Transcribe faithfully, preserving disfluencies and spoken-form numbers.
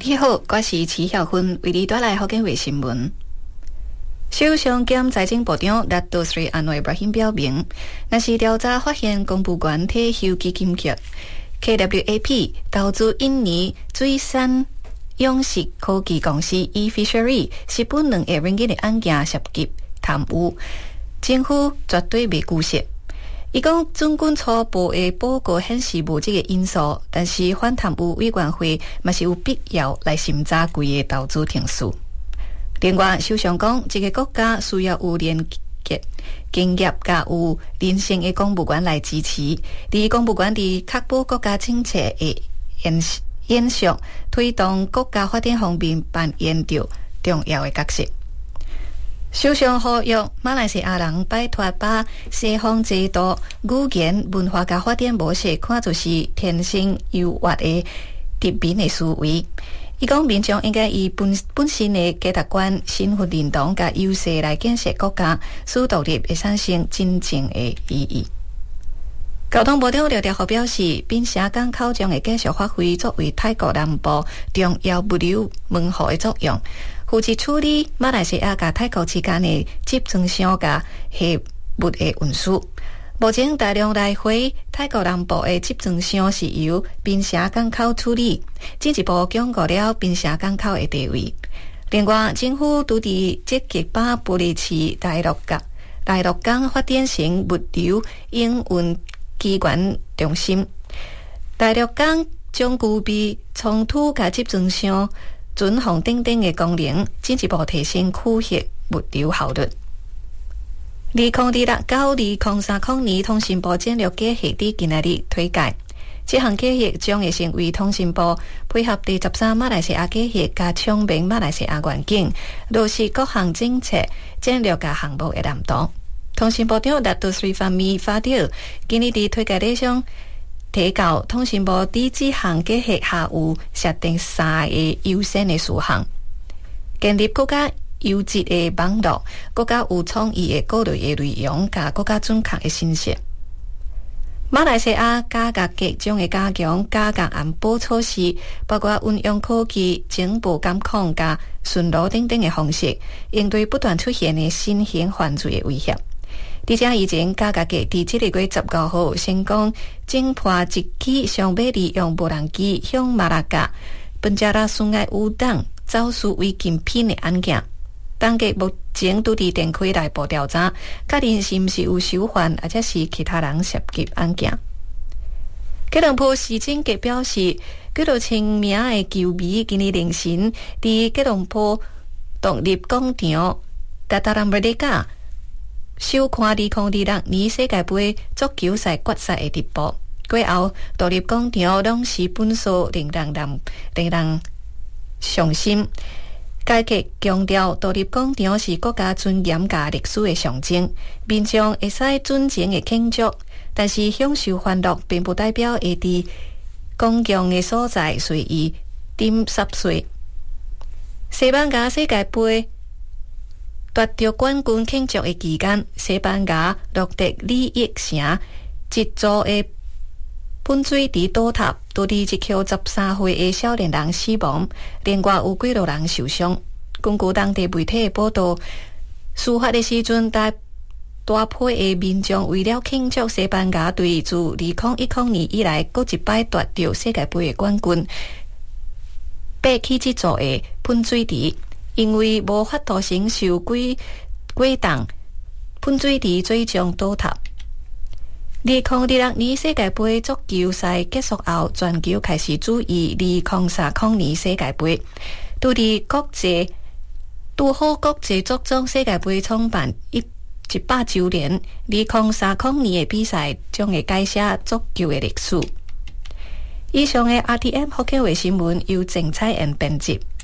你好，我是齐晓芬，为你带来福建卫新闻。首相兼财政部长纳杜斯里安瓦伊布拉辛表明，若是调查发现公务员退休基金局 K W A P 投资印尼水产养殖科技公司 eFishery 是本两亿ringgit的案件涉及贪污，政府绝对袂姑息。伊讲，总管初步的报告显示无这个因素，但是反贪污委员会嘛是有必要来审查规个投资程序。另外，首相讲，这个国家需要有连结、经验甲有人性的公务员来支持，伫公务员伫确保国家政策的延延续，推动国家发展方面扮演着重要的角色。首相呼吁马来西亚人摆脱把西方制度、语言、文化甲发展模式看作是天生优越的殖民的思维。伊讲，民众应该以本本身的价值观、身份认同甲优势来建设国家，使独立会产生真正的意义。交通部长廖调虎表示，滨城港口将会继续发挥作为泰国南部重要物流门户的作用。负责处理马来西亚甲泰国之间的集装箱甲货物的运输。目前大量来回泰国南部的集装箱是由滨城港口处理，进一步巩固了滨城港口的地位。另外，政府拄伫积极把布里市大陆港大陆港发展成物流营运机关中心。大陆港将具备冲突甲集装箱准防等等的功能，进一步提升区域物流效率。二零二六到二零三零年通信部战略计划伫今仔日推介，这项计划将会成为通信部配合第十三马来西亚计划甲昌明马来西亚愿景，落实各项政策战略甲项目的蓝图。通信部长纳杜斯里方面发表，今日伫推介里上提到，通信部伫这项计划下有设定三个优先的事项：建立国家优质的网络，国家有创意的各类的内容，甲国家准确的信息。马来西亚加价局将会加强加价安保措施，包括运用科技、情报监控、甲巡逻等等的方式，应对不断出现的新型犯罪的威胁。伫这以前，加价局伫这个月十五号成功侦破一起上尾利用无人机向马拉加、本加拉苏埃乌党走私违禁品的案件。当局目前拄伫电开内部调查，确认是毋是有手犯，或者是其他人涉及案件。吉隆坡市政局表示，几多清名的球迷今日凌晨伫吉隆坡独立广场达达兰布里加收看二零二六年世界杯足球赛决赛的直播。过后，独立广场拢是本数令人让令人伤心。该局强调，独立广场是国家尊严甲历史的象征，民众会使准情的庆祝，但是享受欢乐并不代表会伫公共的所在随意点湿碎。西班牙世界杯夺得冠军庆祝的期间，西班牙落得利益城一座的喷水池倒塌，导致一名十三岁的少年人死亡，另外有几多人受伤。根据当地媒体的报道，事发的时阵，大大批的民众为了庆祝西班牙队自二零一零年以来各一摆夺得世界杯的冠军，爬起这座的喷水池。因为无法度承受轨轨动，喷水池最终倒塌。二零二六年世界杯足球赛结束后，全球开始注意二零三零年世界杯。拄伫国际拄好国际足总世界杯创办一一百周年，二零三零年的比赛将会改写足球的历史。以上的 R T M 福建卫新闻由郑彩妍编辑。